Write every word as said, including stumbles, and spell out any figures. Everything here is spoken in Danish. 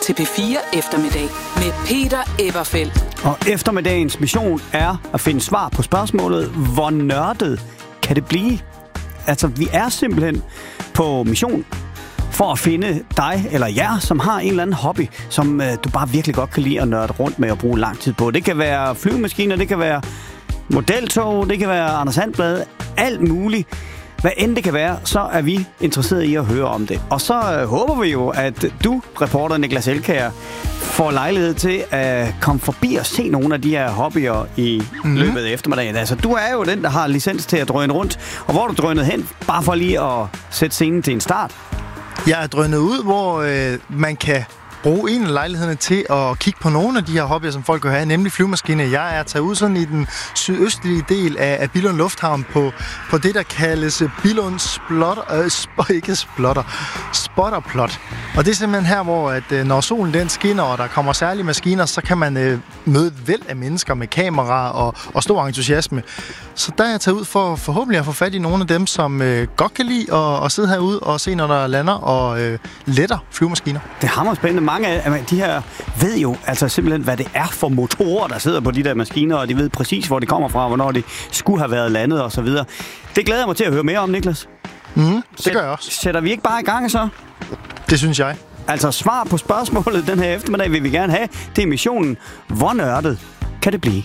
til P fire Eftermiddag med Peter Eberfeldt. Og eftermiddagens mission er at finde svar på spørgsmålet, hvor nørdet kan det blive? Altså, vi er simpelthen på mission for at finde dig eller jer, som har en eller anden hobby, som øh, du bare virkelig godt kan lide at nørde rundt med og bruge lang tid på. Det kan være flyvemaskiner, det kan være modeltog, det kan være Anders Handblad, alt muligt. Hvad end det kan være, så er vi interesseret i at høre om det. Og så øh, håber vi jo, at du, reporter Niklas Elkjær, får lejlighed til at komme forbi og se nogle af de her hobbyer i mm-hmm. løbet af eftermiddagen. Altså, du er jo den, der har licens til at drøne rundt. Og hvor er du drønet hen? Bare for lige at sætte scenen til en start. Jeg er drønet ud, hvor øh, man kan bruge en af lejlighederne til at kigge på nogle af de her hobbyer, som folk kan have, nemlig flyvemaskiner. Jeg er taget ud sådan i den sydøstlige del af, af Billund Lufthavn på, på det, der kaldes Billund Splotter, øh, sp- ikke Splotter, Spotterplot. Og det er simpelthen her, hvor at, øh, når solen den skinner, og der kommer særlige maskiner, så kan man øh, møde et væld af mennesker med kameraer og, og stor entusiasme. Så der er jeg taget ud for forhåbentlig at få fat i nogle af dem, som øh, godt kan lide at, at sidde herude og se, når der lander og øh, letter flyvemaskiner. Det er hammerspændende. Mange af de her ved jo altså simpelthen, hvad det er for motorer, der sidder på de der maskiner, og de ved præcis, hvor de kommer fra, hvornår de skulle have været landet og så videre. Det glæder jeg mig til at høre mere om, Niklas. Mm, det gør jeg også. Sætter vi ikke bare i gang så? Det synes jeg. Altså svar på spørgsmålet den her eftermiddag vil vi gerne have. Det er missionen. Hvor nørdet kan det blive?